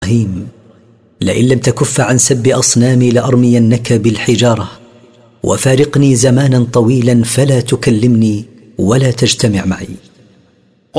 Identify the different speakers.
Speaker 1: إبراهيم: لئن لم تكف عن سب أصنامي لأرمينك بالحجارة، وفارقني زمانا طويلا فلا تكلمني ولا تجتمع معي.